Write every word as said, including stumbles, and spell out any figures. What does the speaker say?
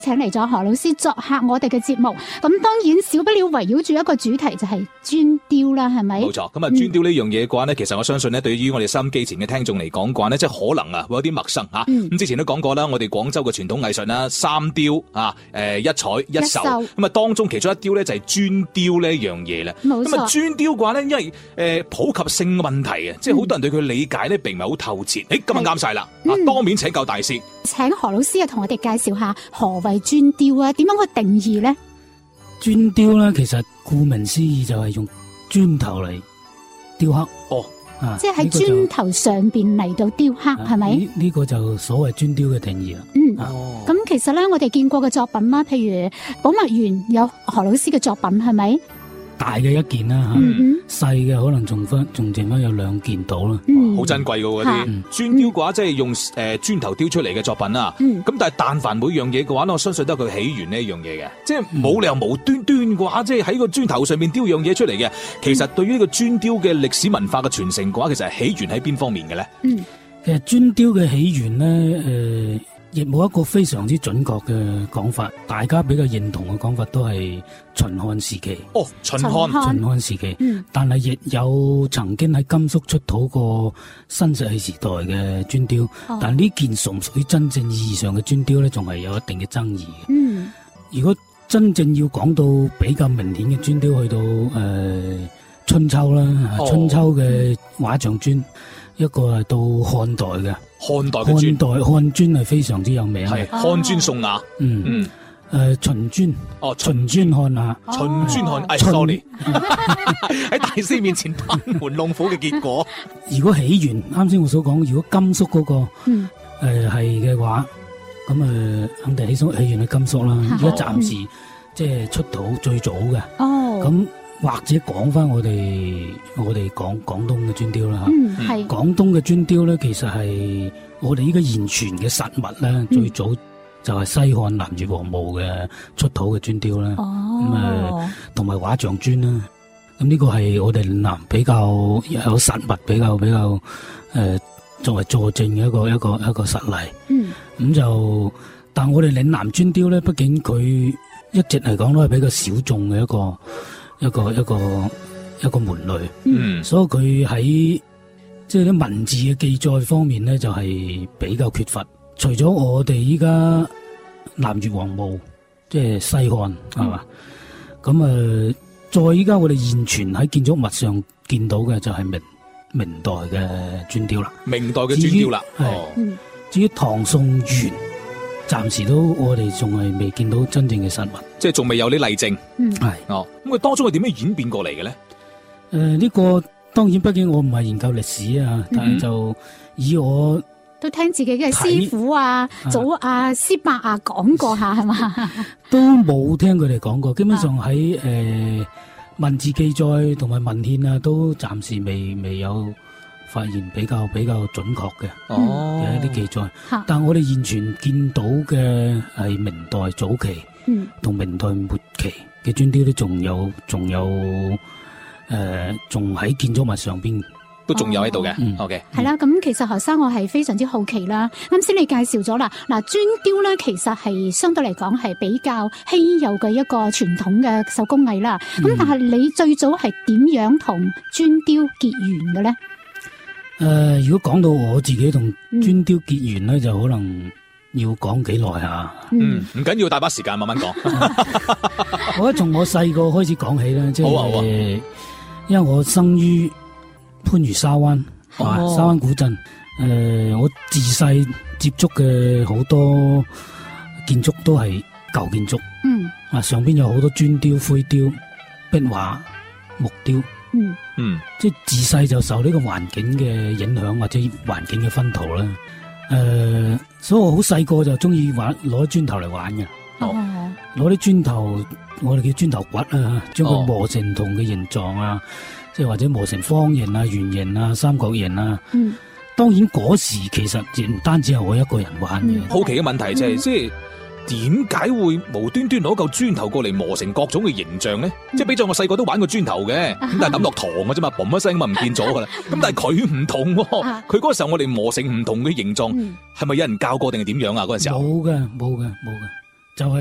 請嚟咗何老師作客我哋嘅節目，咁當然少不了圍繞住一個主題就係磚雕啦，係咪？ 冇錯，咁啊磚雕呢樣嘢嘅話呢、嗯、其實我相信呢，對於我哋收音機前嘅聽眾嚟講嘅話呢，即係可能啊會有啲陌生吓。咁、嗯、之前都講過啦，我哋廣州嘅傳統藝術啦，三雕啊，誒一彩一秀，咁啊當中其中一雕呢，就係磚雕呢一樣嘢啦。冇錯。咁啊磚雕嘅話呢，因為誒普及性嘅問題啊，即係好多人對佢理解呢並唔係好透徹。誒、嗯，今日啱晒啦，啊當面請教大師，請何老師啊同我哋介紹下何謂磚雕啊？點樣去定義咧？ 磚雕咧，其實顧名思義就係用磚頭嚟雕刻。哦，啊， 即係喺磚頭上邊嚟到雕刻，係咪？呢呢個就所謂磚雕嘅定義啦。 嗯，咁、啊、其實咧，我哋見過嘅作品啦，譬如寶墨園有何老師嘅作品，係咪？ 大嘅一件啦吓，細嘅可能仲分仲剩翻有兩件到啦， 好珍貴噶嗰啲磚雕嘅話，即係用誒磚頭雕出嚟嘅作品啦。咁、嗯、但係但凡每樣嘢嘅話，我相信都係佢起源呢一樣嘢嘅，即係冇理由無端端嘅話，即係喺個磚頭上面雕樣嘢出嚟嘅。其實對於呢個磚雕嘅歷史文化嘅傳承嘅話，其實係起源喺邊方面嘅咧？ 嗯，其實磚雕嘅起源咧，誒、呃。亦冇一個非常之準確嘅講法，大家比較認同嘅講法都係秦漢時期。 哦，秦漢， 秦漢時期。嗯，但係亦有曾經喺甘肅出土過新石器時代嘅磚雕，哦、但呢件屬唔屬於真正意義上嘅磚雕咧，仲係有一定嘅爭議嘅。嗯，如果真正要講到比較明顯嘅磚雕，去到誒、呃、春秋啦，哦、春秋嘅畫像磚。一個係到漢代嘅漢代嘅磚， 漢代漢磚係非常之有名， 係漢磚宋雅。嗯嗯，誒、 呃、秦磚哦，秦磚漢雅， 秦磚漢。哎 sorry 喺大師面前班門弄斧嘅結果。 如果起源啱先我所講，如果甘肅嗰、那個誒係嘅話，咁誒、呃、肯定起起源喺甘肅啦。而家暫時、嗯、即係出土最早嘅。哦，咁。或者講翻我哋我哋廣廣東嘅磚雕啦嚇，嗯係廣東嘅磚雕咧，其實係我哋依家現存嘅實物咧、嗯，最早就係西漢南越王墓嘅出土嘅磚雕啦，咁啊同埋畫像磚啦，咁呢個係我哋嶺南比較有實物比較比較誒、呃、作為佐證嘅一個一個一個實例。嗯，咁就但我哋嶺南磚雕咧，畢竟佢一直嚟講都係比較小眾嘅一個。一個一個一個門類，嗯，所以佢喺即係啲文字嘅記載方面咧，就係、是、比較缺乏。除咗我哋依家南越王墓，即係西漢係嘛，咁、嗯、啊，再依家我哋現存喺建築物上見到嘅就係明明代嘅磚雕啦， 明代嘅磚雕啦。 哦，至於唐宋元。暫時都我哋仲係未見到真正嘅實物， 即係仲未有啲例證。嗯，係哦。咁佢當中係點樣演變過嚟嘅咧？誒、 呃，呢、這個當然，畢竟我唔係研究歷史啊、嗯，但係就以我都聽自己嘅師傅啊、祖啊、師伯啊講過下係嘛， 都冇聽佢哋講過。基本上喺誒、呃、文字記載同埋文獻啊，都暫時未未有。發現比較比較準確嘅嘅一啲記載，但我哋現存見到嘅係明代早期，同、嗯、明代末期嘅磚雕都仲有仲有誒，仲、呃、喺建築物上邊都仲有喺度嘅。OK， 係啦。咁其實何生我係非常之好奇啦。啱先你介紹咗啦，嗱磚雕咧其實係相對嚟講係比較稀有嘅一個傳統嘅手工藝啦。咁、嗯、但係你最早係點樣同磚雕結緣嘅咧？ 誒、呃，如果講到我自己同磚雕結緣咧、嗯，就可能要講幾耐下。 嗯，唔緊要，大把時間慢慢講。 我覺得從我細個開始講起啦，即係、啊啊、因為我生於番禺沙灣、哦啊，沙灣古鎮。誒、呃，我自細接觸嘅好多建築都係舊建築。嗯，啊，上邊有好多磚雕、灰雕、壁畫、木雕。嗯嗯，即係自細就受呢個環境嘅影響或者環境嘅薰陶啦。誒、呃，所以我好細個就中意玩攞磚頭嚟玩嘅。哦，攞啲磚頭，我哋叫磚頭骨啊，將佢磨成唔同嘅形狀啊，即、哦、係或者磨成方形啊、圓形啊、三角形啊。嗯，當然嗰時其實亦唔單止係我一個人玩嘅、嗯。 好奇嘅問題就係、是、即、嗯、係。點解會無端端攞嚿磚頭過嚟磨成各種嘅形象咧？嗯、即係比咗我細個都玩過磚頭嘅，咁、嗯、但係抌落糖嘅啫嘛，嘣一聲咁啊唔見咗噶啦。咁但係佢唔同，佢嗰個時候我哋磨成唔同嘅形狀，係、嗯、咪有人教過定係點樣啊？嗰陣時候冇嘅，冇嘅，冇嘅。